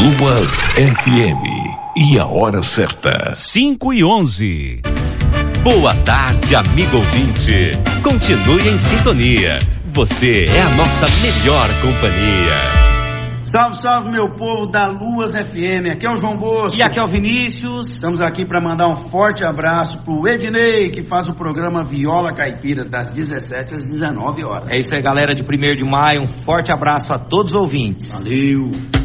Luas FM. E a hora certa. 5:11. Boa tarde, amigo ouvinte. Continue em sintonia. Você é a nossa melhor companhia. Salve, salve, meu povo da Luas FM. Aqui é o João Bosco. E aqui é o Vinícius. Estamos aqui para mandar um forte abraço pro Ednei, que faz o programa Viola Caipira, das 17 às 19 horas. É isso aí, galera de 1º de maio. Um forte abraço a todos os ouvintes. Valeu.